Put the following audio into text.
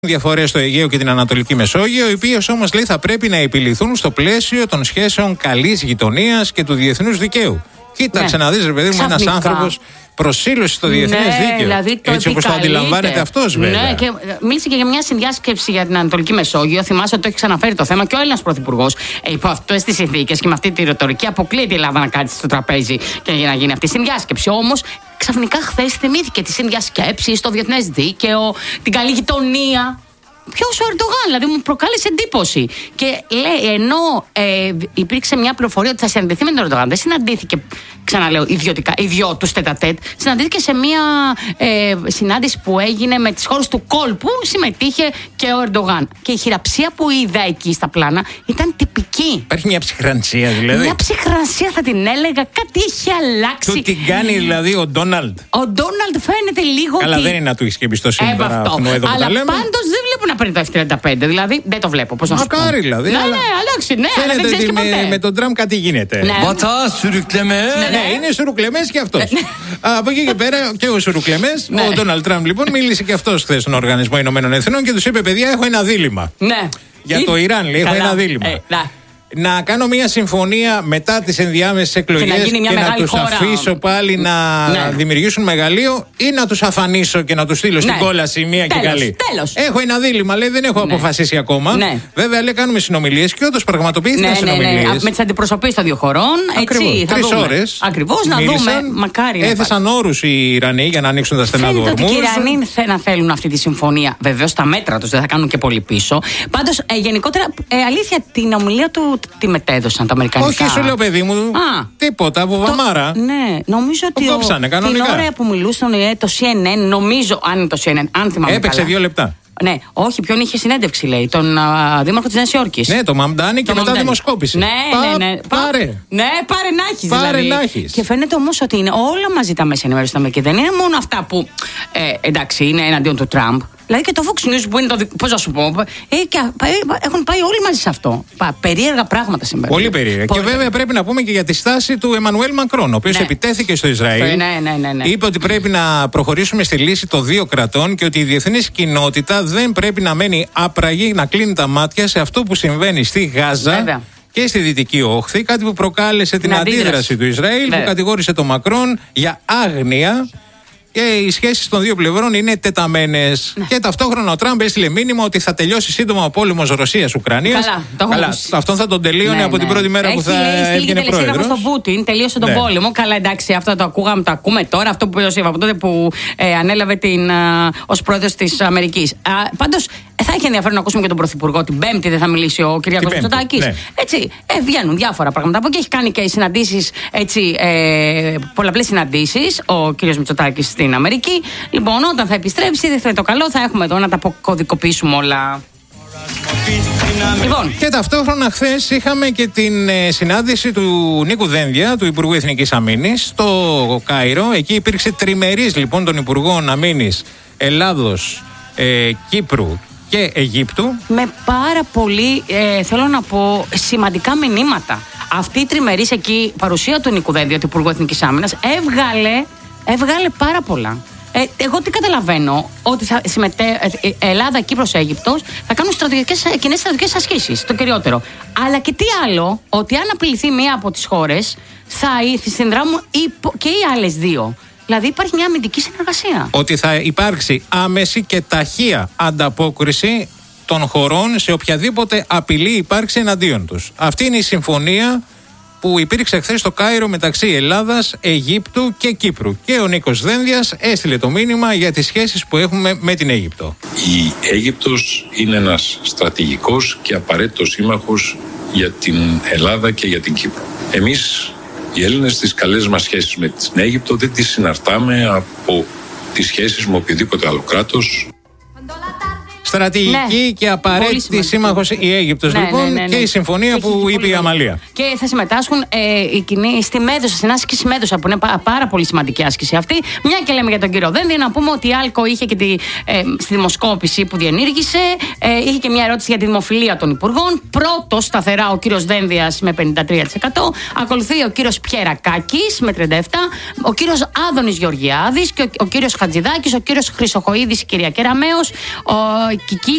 Διαφορές στο Αιγαίο και την Ανατολική Μεσόγειο, οι οποίες όμως λέει θα πρέπει να επιληθούν στο πλαίσιο των σχέσεων καλής γειτονίας και του διεθνούς δικαίου. Κοίταξε να δεις, ρε παιδί μου, ένας άνθρωπος προσήλωση στο διεθνές δίκαιο. Δηλαδή έτσι όπως το αντιλαμβάνεται αυτός, βέβαια. Ναι, και μίλησε και για μια συνδιάσκεψη για την Ανατολική Μεσόγειο. Θυμάσαι ότι το έχει ξαναφέρει το θέμα και ο Έλληνας Πρωθυπουργός. Υπό αυτές τις συνθήκες και με αυτή τη ρητορική αποκλείεται η Ελλάδα να κάτσει στο τραπέζι και να γίνει αυτή η συνδιάσκεψη. Όμως ξαφνικά χθες θυμήθηκε τις συνδιασκέψεις, το διεθνές δίκαιο, την καλή γειτονία. Ποιος ο Ερντογάν, δηλαδή μου προκάλεσε εντύπωση. Και λέει, ενώ υπήρξε μια πληροφορία ότι θα συναντηθεί με τον Ερντογάν, δεν συναντήθηκε, ξαναλέω, οι δυο τους τετ-α-τετ, συναντήθηκε σε μια συνάντηση που έγινε με τις χώρες του κόλπου, συμμετείχε και ο Ερντογάν. Και η χειραψία που είδα εκεί στα πλάνα ήταν τυπική. Υπάρχει μια ψυχρανσία δηλαδή. Μια ψυχρανσία θα την έλεγα, κάτι έχει αλλάξει. Του την κάνει δηλαδή ο Ντόναλντ. Ο Ντόναλντ φαίνεται λίγο. Καλά, δεν είναι να του έχει και εμπιστοσύνη τώρα αυτού εδώ που τα λέμε. Πάντως δεν βλέπω να παίρνει το F-35, δηλαδή δεν το βλέπω. Πώς να σου πω. Μακάρι δηλαδή. Ναι, εντάξει, ναι, αλλά δεν ξέρεις και ποτέ. Με τον Τραμπ κάτι γίνεται. Ναι, είναι σουρουκλεμές και αυτός. Από εκεί και πέρα και ο σουρουκλεμές, ο Ντόναλντ Τραμπ λοιπόν μίλησε και αυτός χθες στον Οργανισμό Ηνωμένων Εθνών και τους είπε: παιδιά, έχω ένα δίλημμα. Για το Ιράν, λέει, έχω ένα δίλημμα. Να κάνω μια συμφωνία μετά τις ενδιάμεσες εκλογές και να τους αφήσω πάλι να δημιουργήσουν μεγαλείο ή να τους αφανίσω και να τους στείλω στην κόλαση μία και καλή. Έχω ένα δίλημμα, λέει, δεν έχω αποφασίσει ακόμα. Βέβαια, λέει, κάνουμε συνομιλίες και όντως πραγματοποιήθηκαν συνομιλίες. Με τις αντιπροσωπείες των δύο χωρών. 3 ώρες. Ακριβώς, να δούμε. Μακάρι. Έθεσαν όρους οι Ιρανοί για να ανοίξουν τα στενά του ορμούς. Φαίνεται ότι οι Ιρανοί να θέλουν αυτή τη συμφωνία. Βεβαίως τα μέτρα τους δεν θα κάνουν και πολύ πίσω. Πάντως, γενικότερα, αλήθεια, την ομιλία του τη μετέδωσαν τα αμερικανικά. Όχι, σου λέω, παιδί μου. Τίποτα, από βαμάρα. Ναι, νομίζω ότι. Την ώρα που μιλούσαν το CNN, νομίζω, αν είναι το CNN, αν θυμάμαι. Έπαιξε 2 λεπτά. Ναι, όχι, ποιον είχε συνέντευξη, λέει, τον δήμαρχο της Νέας Υόρκης. Ναι, το Μαμντάνι και μετά δημοσκόπηση. Ναι. Πάρε. Ναι, πάρε να έχεις. Και φαίνεται όμως ότι είναι όλα μαζί τα μέσα ενημέρωσης στην Αμερική. Δεν είναι μόνο αυτά που εντάξει, είναι εναντίον του Τραμπ. Δηλαδή και το Fox News που είναι το. Πώς να σου πω. Έχουν πάει όλοι μαζί σε αυτό. Περίεργα πράγματα συμβαίνουν. Πολύ περίεργα. Και βέβαια πρέπει να πούμε και για τη στάση του Εμμανουέλ Μακρόν, ο οποίος επιτέθηκε στο Ισραήλ. Ναι. Είπε ότι πρέπει να προχωρήσουμε στη λύση των 2 κρατών και ότι η διεθνής κοινότητα δεν πρέπει να μένει άπραγη, να κλείνει τα μάτια σε αυτό που συμβαίνει στη Γάζα. Βέβαια. Και στη Δυτική Όχθη, κάτι που προκάλεσε την αντίδραση του Ισραήλ, που κατηγόρησε τον Μακρόν για άγνοια. Και οι σχέσεις των δύο πλευρών είναι τεταμένες. Και ταυτόχρονα ο Τραμπ έστειλε μήνυμα ότι θα τελειώσει σύντομα ο πόλεμος Ρωσίας-Ουκρανίας. Καλά, αυτόν θα τον τελείωνε από την πρώτη μέρα που θα έβγαινε πρόεδρος. Στον Πούτιν, τελείωσε τον πόλεμο. Καλά, εντάξει, αυτό το ακούγαμε, το ακούμε τώρα. Αυτό που είπα από τότε που ανέλαβε ως πρόεδρος της Αμερικής. Πάντως, θα έχει ενδιαφέρον να ακούσουμε και τον Πρωθυπουργό. Την Πέμπτη δεν θα μιλήσει ο Κυριάκος Μητσοτάκης. Έτσι, βγαίνουν διάφορα πράγματα από εκεί. Έχει κάνει και συναντήσεις, πολλαπλές συναντήσεις ο κύριος Μητσοτάκης στην Αμερική. Λοιπόν, όταν θα επιστρέψει, δεν θα είναι το καλό, θα έχουμε εδώ να τα αποκωδικοποιήσουμε όλα. Λοιπόν. Και ταυτόχρονα χθες είχαμε και την συνάντηση του Νίκου Δένδια, του Υπουργού Εθνικής Αμήνης, στο Κάιρο. Εκεί υπήρξε τριμερής λοιπόν των Υπουργών Αμήνης Ελλάδος, Κύπρου και Αιγύπτου. Με πάρα πολύ, θέλω να πω, σημαντικά μηνύματα. Αυτή η τριμερής εκεί παρουσία του Νίκου Δένδια, του Υπουργού Εθνικής Άμυνας, έβγαλε πάρα πολλά. Εγώ τι καταλαβαίνω, ότι θα Ελλάδα, Κύπρος, Αίγυπτος θα κάνουν κοινές στρατιωτικές ασκήσεις, το κυριότερο. Αλλά και τι άλλο, ότι αν απειληθεί μία από τις χώρες, θα συνδράμουν και οι άλλες 2. Δηλαδή υπάρχει μια αμυντική συνεργασία. Ότι θα υπάρξει άμεση και ταχεία ανταπόκριση των χωρών σε οποιαδήποτε απειλή υπάρξει εναντίον τους. Αυτή είναι η συμφωνία που υπήρξε χθες στο Κάιρο μεταξύ Ελλάδας, Αιγύπτου και Κύπρου. Και ο Νίκος Δένδιας έστειλε το μήνυμα για τις σχέσεις που έχουμε με την Αίγυπτο. Η Αίγυπτος είναι ένας στρατηγικός και απαραίτητος σύμμαχος για την Ελλάδα και για την Κύπρο. Εμείς, οι Έλληνες, τις καλές μας σχέσεις με την Αίγυπτο δεν τις συναρτάμε από τις σχέσεις με οποιοδήποτε άλλο κράτος. Στρατηγική και απαραίτητη σύμμαχος η Αίγυπτος, λοιπόν, και η συμφωνία που είπε η Αμαλία. Και θα συμμετάσχουν στη Μέδουσα, στην άσκηση Μέδουσα, που είναι πάρα πολύ σημαντική άσκηση αυτή. Μια και λέμε για τον κύριο Δένδια, να πούμε ότι η ΑΛΚΟ είχε και στη δημοσκόπηση που διενήργησε, είχε και μια ερώτηση για τη δημοφιλία των υπουργών. Πρώτος σταθερά ο κύριος Δένδιας με 53%. Ακολουθεί ο κύριος Πιερακάκης με 37%. Ο κύριος Άδωνης Γεωργιάδης και ο κύριος Χατζηδάκης, ο κύριος Χρυσοχοΐδης, η κυρία Κεραμέως, η τουρκική